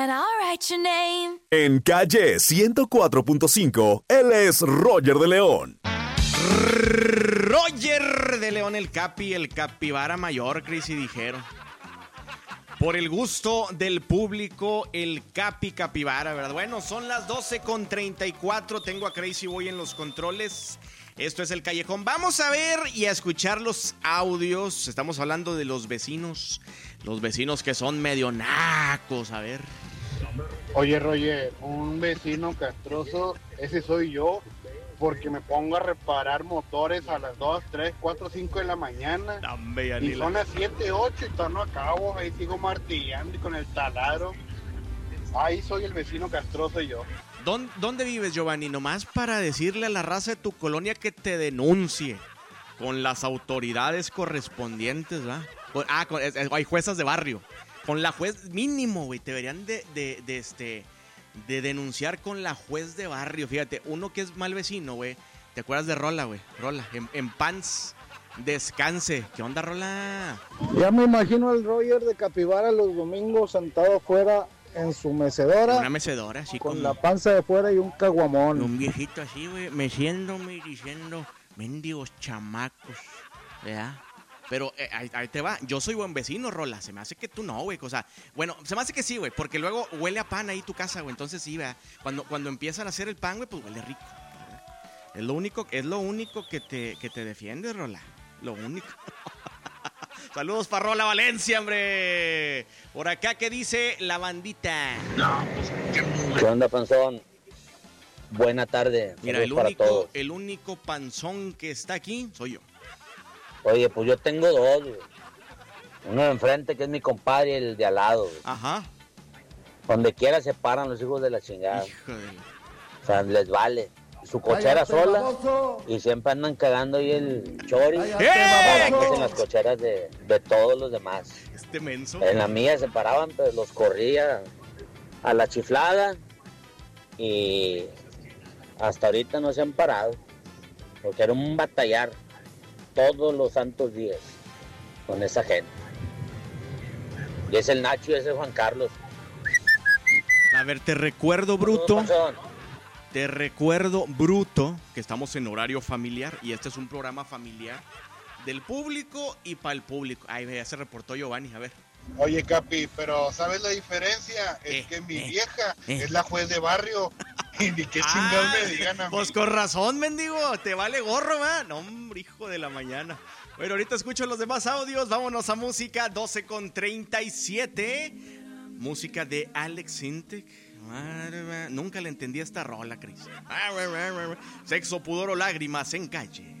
En Calle 104.5, él es Roger de León. Roger de León, el capibara mayor, Cris, y dijeron. Por el gusto del público, el capibara, ¿verdad? Bueno, son las 12:34. Tengo a Crazy Boy en los controles. Esto es El Callejón. Vamos a ver y a escuchar los audios. Estamos hablando de los vecinos que son medio nacos. A ver. Oye, Roger, un vecino castroso, ese soy yo, porque me pongo a reparar motores a las 2, 3, 4, 5 de la mañana. Y son las 7, 8 y todavía no acabo, ahí sigo martillando y con el taladro. Ahí soy el vecino castroso yo. ¿Dónde vives, Giovanni? Nomás para decirle a la raza de tu colonia que te denuncie con las autoridades correspondientes, ¿va? Hay juezas de barrio. Con la juez mínimo, güey, te deberían de denunciar con la juez de barrio. Fíjate, uno que es mal vecino, güey. ¿Te acuerdas de Rola, güey? Rola, en Pants, descanse. ¿Qué onda, Rola? Ya me imagino al Roger de Capibara los domingos sentado afuera en su mecedora. Una mecedora, así con como la panza de fuera y un caguamón. un viejito así, güey, meciéndome y diciendo, mendigos chamacos, ¿verdad? Pero ahí te va, yo soy buen vecino, Rola, se me hace que tú no, güey, o sea, bueno, se me hace que sí, güey, porque luego huele a pan ahí tu casa, güey, entonces sí, ¿verdad? Cuando empiezan a hacer el pan, güey, pues huele rico, ¿verdad? Es lo único que te defiende, Rola, lo único. Saludos para Rola Valencia, hombre. Por acá, ¿qué dice la bandita? ¿Qué onda, panzón? Buena tarde. Mira, el único panzón que está aquí soy yo. Oye, pues yo tengo dos, güey. Uno de enfrente, que es mi compadre, y el de al lado, güey. Ajá. Donde quiera se paran los hijos de la chingada. Hijo de... O sea, les vale. Su cochera sola. Y siempre andan cagando ahí el chori. En las cocheras de todos los demás. Este menso. En la mía se paraban, pero los corría a la chiflada. Y hasta ahorita no se han parado. Porque era un batallar todos los santos días con esa gente. Y es el Nacho y es el Juan Carlos. A ver, te recuerdo, bruto. Te recuerdo, bruto, que estamos en horario familiar y este es un programa familiar del público y para el público. Ay, ya se reportó Giovanni, a ver. Oye, Capi, pero ¿sabes la diferencia? Es que mi vieja es la juez de barrio y ni qué chingados me digan a mí. Pues con razón, mendigo, te vale gorro, ¿va? No, hombre, hijo de la mañana. Bueno, ahorita escucho los demás audios, vámonos a música, 12:37. Música de Alex Sintek. Nunca le entendí esta rola, Cris. Sexo, pudor o lágrimas en Calle